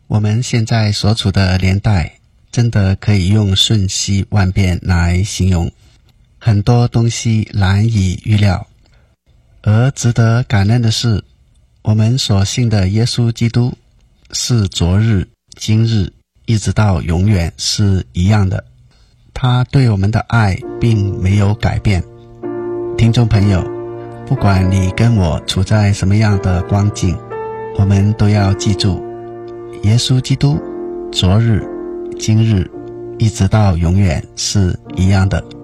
我们现在所处的年代，真的可以用瞬息万变来形容，很多东西难以预料。而值得感恩的是，我们所信的耶稣基督是昨日、今日，一直到永远是一样的。他对我们的爱并没有改变。听众朋友，不管你跟我处在什么样的光景，我们都要记住，耶稣基督昨日、今日，一直到永远是一样的。